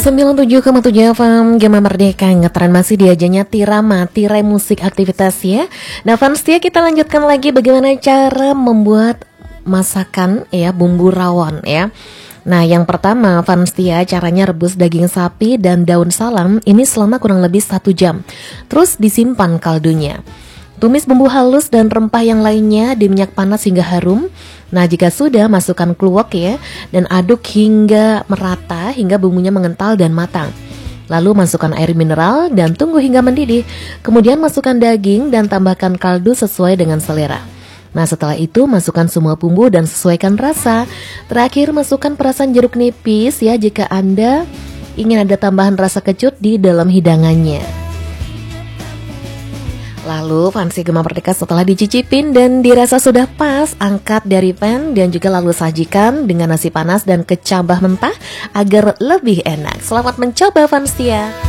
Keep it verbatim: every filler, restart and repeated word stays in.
sembilan puluh tujuh koma tujuh F M Gema Merdeka ngetren masih diajanya Tirama, tirai musik aktivitas ya. Nah fans setia, kita lanjutkan lagi bagaimana cara membuat masakan ya, bumbu rawon ya. Nah yang pertama fans setia, caranya rebus daging sapi dan daun salam ini selama kurang lebih satu jam. Terus disimpan kaldunya. Tumis bumbu halus dan rempah yang lainnya di minyak panas hingga harum. Nah jika sudah, masukkan kluwek ya, dan aduk hingga merata hingga bumbunya mengental dan matang. Lalu masukkan air mineral dan tunggu hingga mendidih. Kemudian masukkan daging dan tambahkan kaldu sesuai dengan selera. Nah setelah itu masukkan semua bumbu dan sesuaikan rasa. Terakhir masukkan perasan jeruk nipis ya, jika Anda ingin ada tambahan rasa kecut di dalam hidangannya. Lalu fansi Gema Merdeka setelah dicicipin dan dirasa sudah pas, angkat dari pan dan juga lalu sajikan dengan nasi panas dan kecambah mentah agar lebih enak. Selamat mencoba fansia.